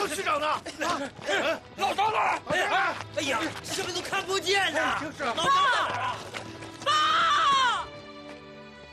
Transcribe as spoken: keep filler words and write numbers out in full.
区长呢？啊， 老张呢？ 哎呀， 哎呀，什么都看不见呐！ 就是老张呢？